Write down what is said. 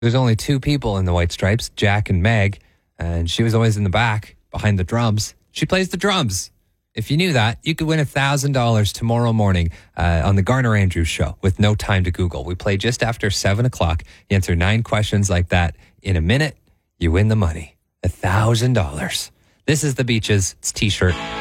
There's only two people in the White Stripes, Jack and Meg, and she was always in the back behind the drums. She plays the drums. If you knew that, you could win $1,000 tomorrow morning on the Garner Andrews Show with no time to Google. We play just after 7 o'clock. You answer 9 questions like that in a minute, you win the money. $1,000. This is The Beaches. It's T-shirt.